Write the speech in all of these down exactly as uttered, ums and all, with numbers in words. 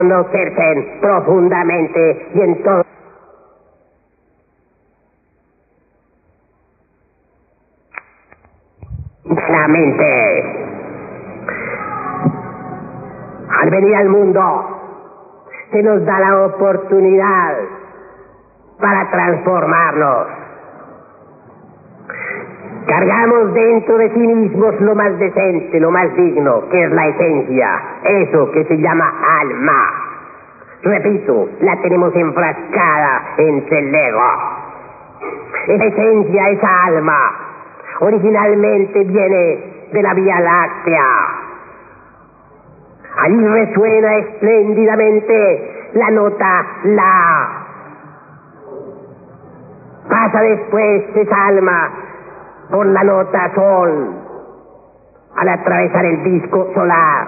conocerse profundamente y entonces la mente. Al venir al mundo se nos da la oportunidad para transformarnos. Cargamos dentro de sí mismos lo más decente, lo más digno, que es la esencia, eso que se llama alma. Repito, la tenemos enfrascada entre el ego. Esa esencia, esa alma, originalmente viene de la Vía Láctea. Allí resuena espléndidamente la nota La. Pasa después esa alma por la nota Sol al atravesar el disco solar.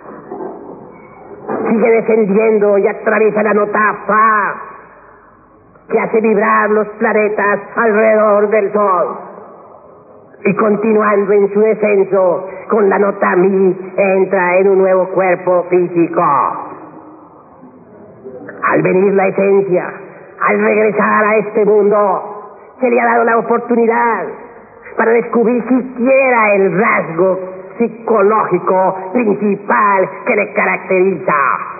Sigue descendiendo y atraviesa la nota Fa, que hace vibrar los planetas alrededor del Sol. Y continuando en su descenso con la nota Mi, entra en un nuevo cuerpo físico. Al venir la esencia, al regresar a este mundo, se le ha dado la oportunidad para descubrir siquiera el rasgo psicológico principal que le caracteriza.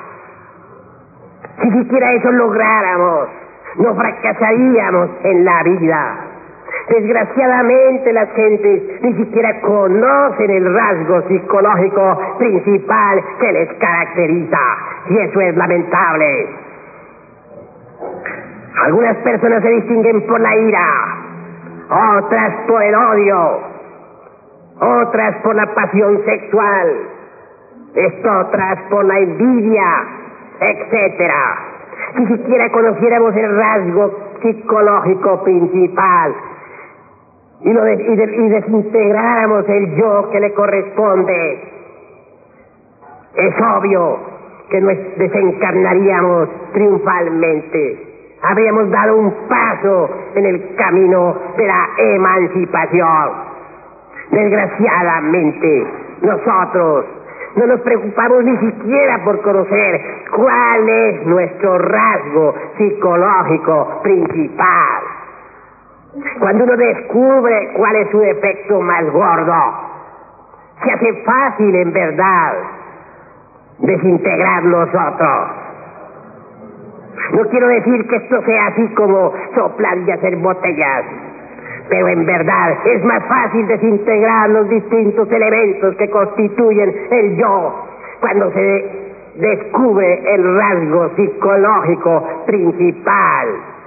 Si siquiera eso lográramos, no fracasaríamos en la vida. Desgraciadamente las gentes ni siquiera conocen el rasgo psicológico principal que les caracteriza, y eso es lamentable. Algunas personas se distinguen por la ira, otras por el odio, otras por la pasión sexual, otras por la envidia, etcétera. Si siquiera conociéramos el rasgo psicológico principal y, lo de, y, de, y desintegráramos el yo que le corresponde, es obvio que nos desencarnaríamos triunfalmente. Habríamos dado un paso en el camino de la emancipación. Desgraciadamente, nosotros no nos preocupamos ni siquiera por conocer cuál es nuestro rasgo psicológico principal. Cuando uno descubre cuál es su efecto más gordo, se hace fácil, en verdad, desintegrar los otros. No quiero decir que esto sea así como soplar y hacer botellas, pero en verdad es más fácil desintegrar los distintos elementos que constituyen el yo cuando se descubre el rasgo psicológico principal.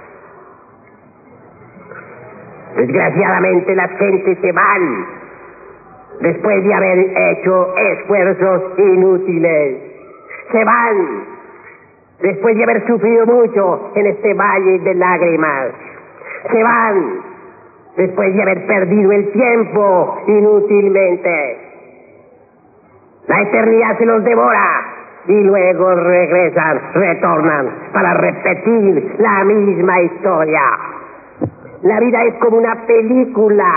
Desgraciadamente las gentes se van después de haber hecho esfuerzos inútiles. Se van después de haber sufrido mucho en este valle de lágrimas. Se van después de haber perdido el tiempo inútilmente. La eternidad se los devora y luego regresan, retornan para repetir la misma historia. La vida es como una película.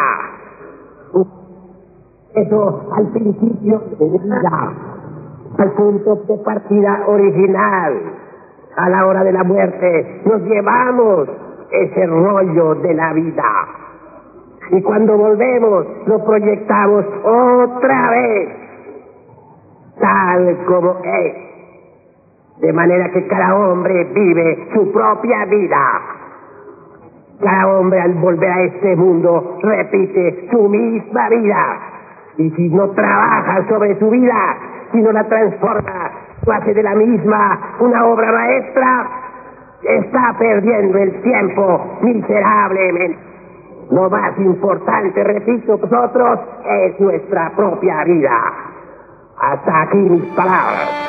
Eso al principio de vida, al punto de partida original. A la hora de la muerte nos llevamos ese rollo de la vida. Y cuando volvemos lo proyectamos otra vez, tal como es. De manera que cada hombre vive su propia vida. Cada hombre al volver a este mundo repite su misma vida. Y si no trabaja sobre su vida, si no la transforma, lo hace de la misma una obra maestra, está perdiendo el tiempo miserablemente. Lo más importante, repito, nosotros, es nuestra propia vida. Hasta aquí mis palabras.